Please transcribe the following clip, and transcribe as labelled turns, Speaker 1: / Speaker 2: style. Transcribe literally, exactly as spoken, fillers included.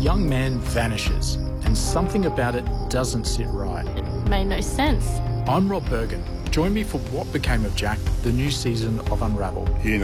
Speaker 1: young man vanishes, and something about it doesn't sit right.
Speaker 2: It made no sense.
Speaker 1: I'm Rob Bergen. Join me for What Became of Jack, the new season of Unravel.
Speaker 3: You